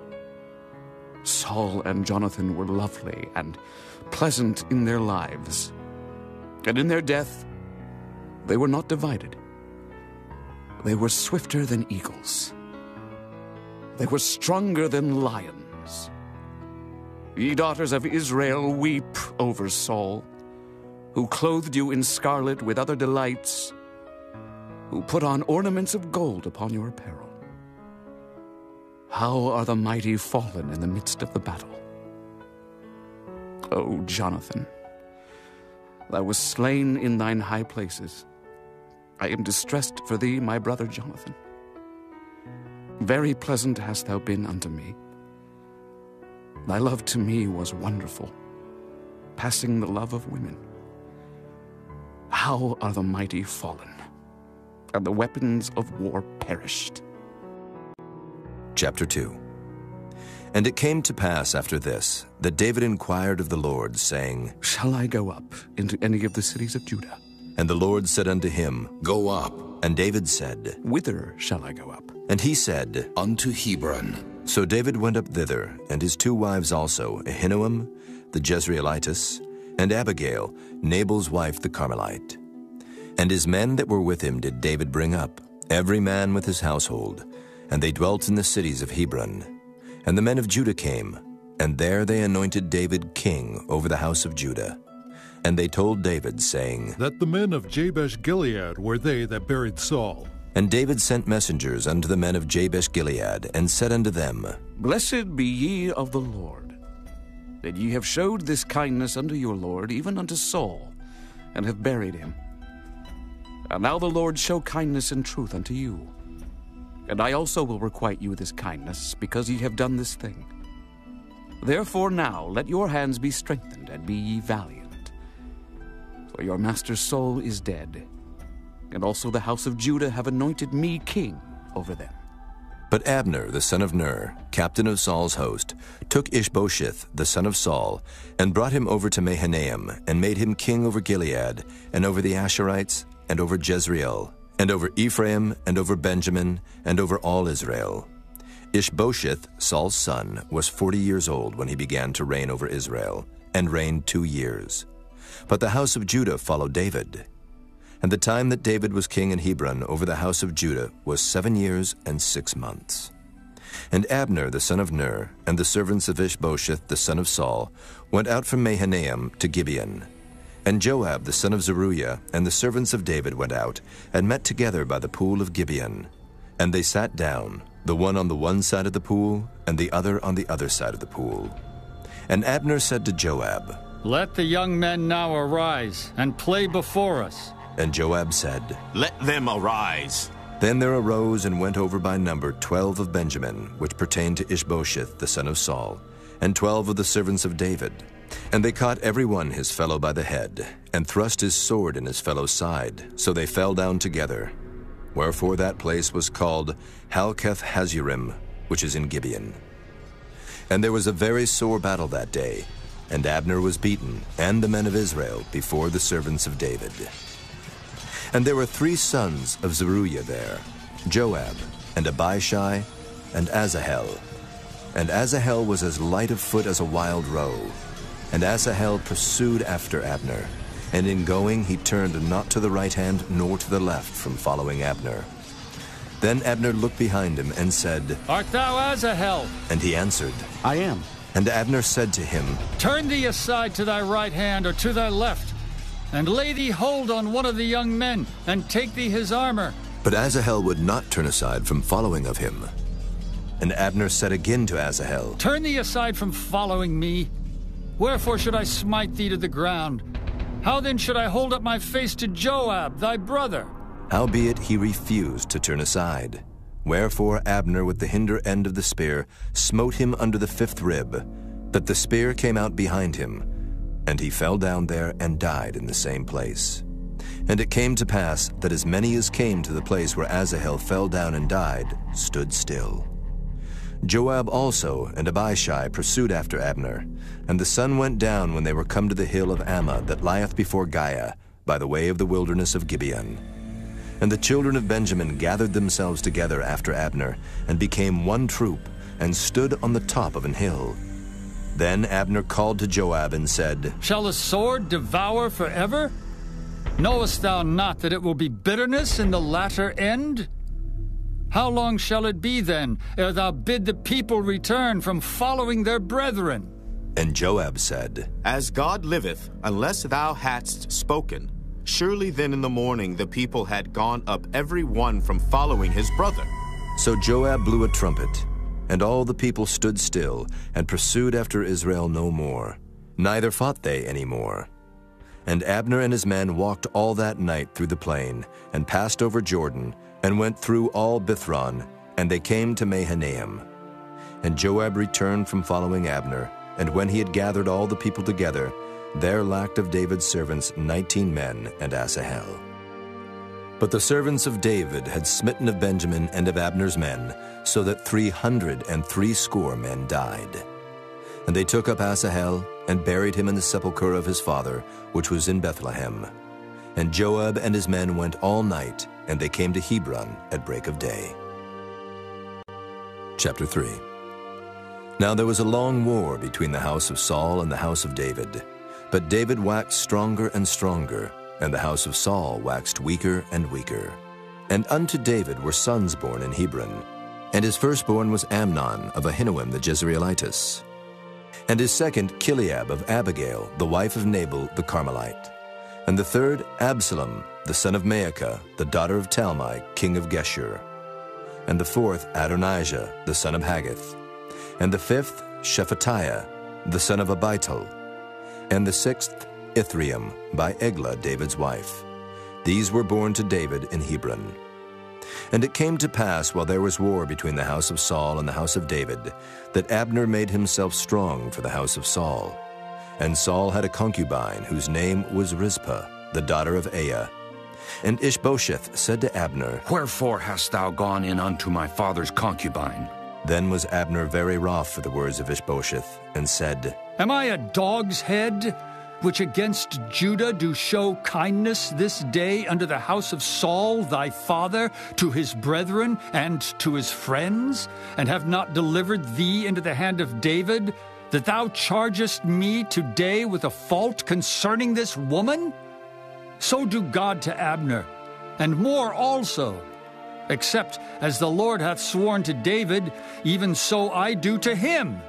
Saul and Jonathan were lovely and pleasant in their lives, and in their death they were not divided. They were swifter than eagles. They were stronger than lions. Ye daughters of Israel, weep over Saul, who clothed you in scarlet with other delights, who put on ornaments of gold upon your apparel. How are the mighty fallen in the midst of the battle? O Jonathan, thou wast slain in thine high places. I am distressed for thee, my brother Jonathan. Very pleasant hast thou been unto me. Thy love to me was wonderful, passing the love of women. How are the mighty fallen, and the weapons of war perished? Chapter two. And it came to pass after this, that David inquired of the Lord, saying, Shall I go up into any of the cities of Judah? And the Lord said unto him, Go up. And David said, Whither shall I go up? And he said, Unto Hebron. So David went up thither, and his two wives also, Ahinoam the Jezreelitess, and Abigail, Nabal's wife the Carmelite. And his men that were with him did David bring up, every man with his household, and they dwelt in the cities of Hebron. And the men of Judah came, and there they anointed David king over the house of Judah. And they told David, saying, That the men of Jabesh-Gilead were they that buried Saul. And David sent messengers unto the men of Jabesh-Gilead, and said unto them, Blessed be ye of the Lord, that ye have showed this kindness unto your Lord, even unto Saul, and have buried him. And now the Lord show kindness and truth unto you. And I also will requite you this kindness, because ye have done this thing. Therefore now let your hands be strengthened, and be ye valiant. For your master Saul is dead, and also the house of Judah have anointed me king over them. But Abner the son of Ner, captain of Saul's host, took Ishbosheth the son of Saul, and brought him over to Mahanaim, and made him king over Gilead, and over the Asherites, and over Jezreel, and over Ephraim, and over Benjamin, and over all Israel. Ishbosheth, Saul's son, was forty years old when he began to reign over Israel, and reigned two years. But the house of Judah followed David. And the time that David was king in Hebron over the house of Judah was seven years and six months. And Abner the son of Ner, and the servants of Ishbosheth the son of Saul, went out from Mahanaim to Gibeon. And Joab the son of Zeruiah, and the servants of David went out, and met together by the pool of Gibeon. And they sat down, the one on the one side of the pool, and the other on the other side of the pool. And Abner said to Joab, Let the young men now arise, and play before us. And Joab said, Let them arise. Then there arose and went over by number twelve of Benjamin, which pertained to Ishbosheth the son of Saul, and twelve of the servants of David. And they caught every one his fellow by the head, and thrust his sword in his fellow's side, so they fell down together. Wherefore that place was called Halketh Hazurim, which is in Gibeon. And there was a very sore battle that day, and Abner was beaten, and the men of Israel, before the servants of David. And there were three sons of Zeruiah there, Joab, and Abishai, and Asahel. And Asahel was as light of foot as a wild roe. And Asahel pursued after Abner, and in going he turned not to the right hand nor to the left from following Abner. Then Abner looked behind him and said, Art thou Asahel? And he answered, I am. And Abner said to him, Turn thee aside to thy right hand or to thy left, and lay thee hold on one of the young men, and take thee his armor. But Asahel would not turn aside from following of him. And Abner said again to Asahel, Turn thee aside from following me. Wherefore should I smite thee to the ground? How then should I hold up my face to Joab, thy brother? Howbeit he refused to turn aside. Wherefore Abner with the hinder end of the spear smote him under the fifth rib, that the spear came out behind him, and he fell down there and died in the same place. And it came to pass that as many as came to the place where Asahel fell down and died stood still. Joab also and Abishai pursued after Abner, and the sun went down when they were come to the hill of Ammah that lieth before Giah, by the way of the wilderness of Gibeon. And the children of Benjamin gathered themselves together after Abner, and became one troop, and stood on the top of an hill. Then Abner called to Joab and said, Shall the sword devour forever? Knowest thou not that it will be bitterness in the latter end? How long shall it be then, ere thou bid the people return from following their brethren? And Joab said, As God liveth, unless thou hadst spoken, surely then in the morning the people had gone up every one from following his brother. So Joab blew a trumpet, and all the people stood still, and pursued after Israel no more, neither fought they any more. And Abner and his men walked all that night through the plain, and passed over Jordan, and went through all Bithron, and they came to Mahanaim. And Joab returned from following Abner, and when he had gathered all the people together, there lacked of David's servants nineteen men and Asahel. But the servants of David had smitten of Benjamin and of Abner's men, so that three hundred and threescore men died. And they took up Asahel, and buried him in the sepulchre of his father, which was in Bethlehem. And Joab and his men went all night, and they came to Hebron at break of day. Chapter three. Now there was a long war between the house of Saul and the house of David. But David waxed stronger and stronger, and the house of Saul waxed weaker and weaker. And unto David were sons born in Hebron. And his firstborn was Amnon of Ahinoam the Jezreelitess. And his second Chileab of Abigail, the wife of Nabal the Carmelite. And the third Absalom, the son of Maacah, the daughter of Talmai, king of Geshur. And the fourth Adonijah, the son of Haggith. And the fifth Shephatiah, the son of Abital. And the sixth Ithream, by Eglah, David's wife. These were born to David in Hebron. And it came to pass, while there was war between the house of Saul and the house of David, that Abner made himself strong for the house of Saul. And Saul had a concubine, whose name was Rizpah, the daughter of Aiah. And Ishbosheth said to Abner, Wherefore hast thou gone in unto my father's concubine? Then was Abner very wroth for the words of Ishbosheth, and said, Am I a dog's head, which against Judah do show kindness this day unto the house of Saul thy father, to his brethren and to his friends, and have not delivered thee into the hand of David, that thou chargest me today with a fault concerning this woman? So do God to Abner, and more also. Except as the Lord hath sworn to David, even so I do to him,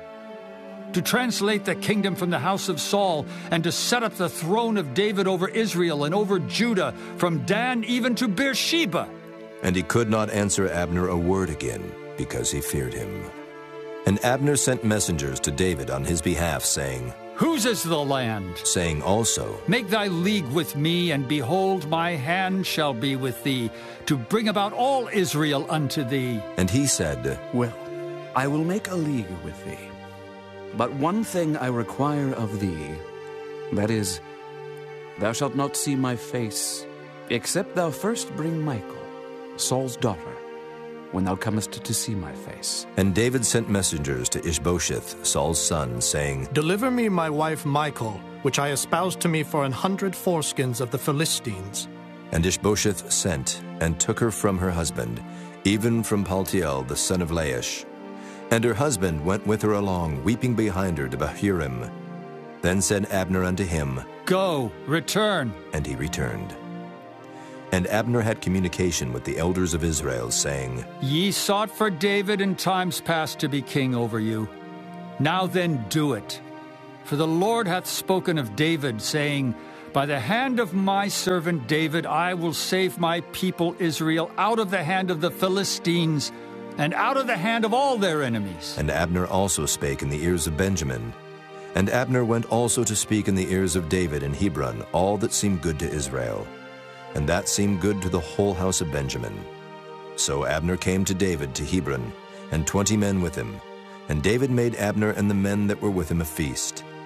to translate the kingdom from the house of Saul, and to set up the throne of David over Israel and over Judah, from Dan even to Beersheba. And he could not answer Abner a word again, because he feared him. And Abner sent messengers to David on his behalf, saying, Whose is the land? Saying also, Make thy league with me, and behold, my hand shall be with thee, to bring about all Israel unto thee. And he said, Well, I will make a league with thee. But one thing I require of thee, that is, thou shalt not see my face, except thou first bring Michal, Saul's daughter, when thou comest to see my face. And David sent messengers to Ishbosheth, Saul's son, saying, Deliver me my wife Michal, which I espoused to me for an hundred foreskins of the Philistines. And Ishbosheth sent, and took her from her husband, even from Paltiel the son of Laish. And her husband went with her along, weeping behind her to Bahurim. Then said Abner unto him, Go, return. And he returned. And Abner had communication with the elders of Israel, saying, Ye sought for David in times past to be king over you. Now then do it. For the Lord hath spoken of David, saying, By the hand of my servant David I will save my people Israel out of the hand of the Philistines, and out of the hand of all their enemies. And Abner also spake in the ears of Benjamin. And Abner went also to speak in the ears of David in Hebron all that seemed good to Israel. And that seemed good to the whole house of Benjamin. So Abner came to David to Hebron, and twenty men with him. And David made Abner and the men that were with him a feast.